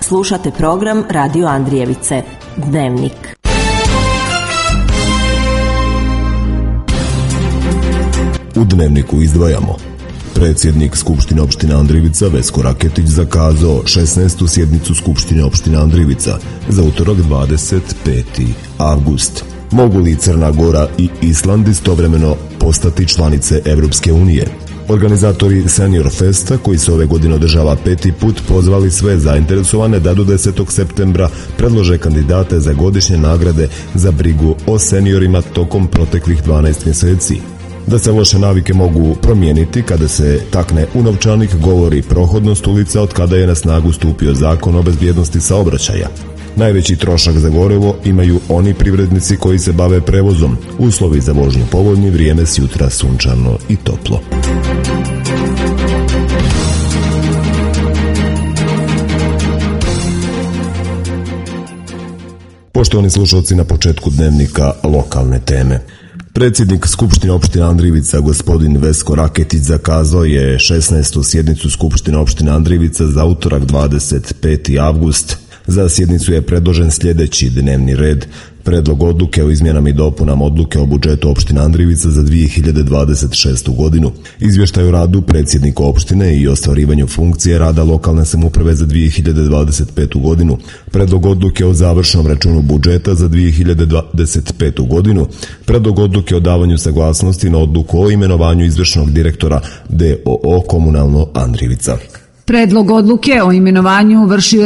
Slušate program Radio Andrijevice, Dnevnik. U Dnevniku izdvajamo: predsjednik Skupštine opštine Andrijevica Vesko Raketić zakazao 16. sjednicu Skupštine opštine Andrijevica za utorak 25. avgust. Mogu li Crna Gora i Island istovremeno postati članice Evropske unije? Organizatori Senior Festa, koji se ove godine održava 5. put, pozvali sve zainteresovane da do 10. septembra predlože kandidate za godišnje nagrade za brigu o seniorima tokom proteklih 12 mjeseci. Da se loše navike mogu promijeniti kada se takne u novčanik, govori prohodnost ulica od kada je na snagu stupio Zakon o bezbjednosti saobraćaja. Najveći trošak za gorivo imaju oni privrednici koji se bave prevozom. Uslovi za vožnju povoljni, vrijeme s jutra sunčano i toplo. Poštovani slušalci, na početku Dnevnika lokalne teme. Predsjednik Skupštine opštine Andrijevica gospodin Vesko Raketić zakazao je 16. sjednicu Skupštine opštine Andrijevica za utorak 25. avgust. Za sjednicu je predložen sljedeći dnevni red: predlog odluke o izmjenama i dopunama odluke o budžetu opštine Andrijevica za 2026. godinu, izvještaj o radu predsjednika opštine i ostvarivanju funkcije rada lokalne samouprave za 2025. godinu, predlog odluke o završnom računu budžeta za 2025. godinu, predlog odluke o davanju saglasnosti na odluku o imenovanju izvršnog direktora DOO Komunalno Andrijevica. Predlog odluke o imenovanju vršioca